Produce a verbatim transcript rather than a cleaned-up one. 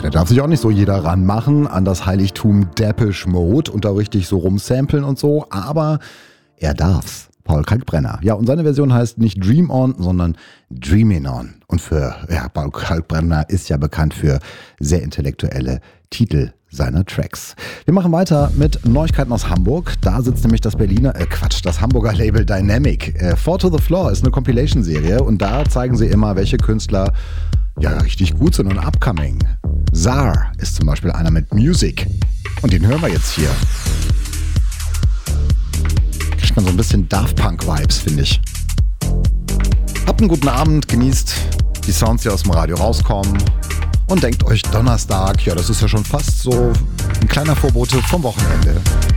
Da darf sich auch nicht so jeder ranmachen an das Heiligtum Depeche Mode und da richtig so rumsamplen und so, aber er darf's. Paul Kalkbrenner. Ja, und seine Version heißt nicht Dream On, sondern Dreamin' On. Und für, ja, Paul Kalkbrenner ist ja bekannt für sehr intellektuelle Titel seiner Tracks. Wir machen weiter mit Neuigkeiten aus Hamburg. Da sitzt nämlich das Berliner, äh Quatsch, das Hamburger Label Dynamic. Äh, Four to the Floor ist eine Compilation-Serie und da zeigen sie immer, welche Künstler ja richtig gut sind und upcoming. Zar ist zum Beispiel einer mit Music und den hören wir jetzt hier. Kriegt man so ein bisschen Daft Punk-Vibes, finde ich. Habt einen guten Abend, genießt die Sounds, die aus dem Radio rauskommen und denkt euch Donnerstag, ja, das ist ja schon fast so ein kleiner Vorbote vom Wochenende.